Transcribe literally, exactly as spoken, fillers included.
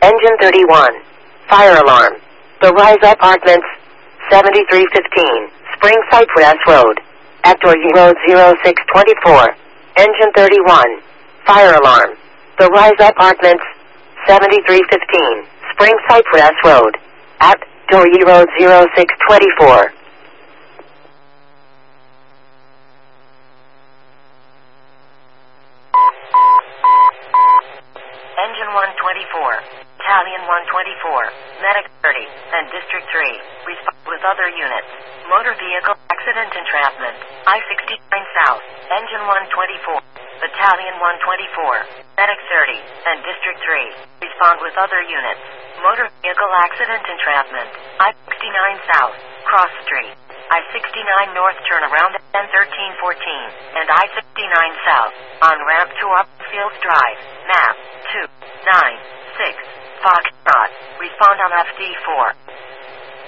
Engine thirty-one. Fire alarm. The Rise Apartments, seventy-three fifteen, Spring Cypress Road. Actory Road zero six two four. Engine thirty-one. Fire alarm. The Rise Apartments, seventy-three fifteen, Spring Cypress Road. Actory Road zero six two four. Engine one twenty-four, Battalion one twenty-four, Medic thirty, and District three, respond with other units. Motor vehicle accident entrapment, I sixty-nine South, Engine one twenty-four, Battalion one twenty-four, Medic thirty, and District three, respond with other units. Motor vehicle accident entrapment, I sixty-nine South, Cross Street, I sixty-nine North turnaround at N thirteen fourteen, and I sixty-nine South, on ramp to Upfields Drive, map two nine six, Foxtrot, respond on F D four.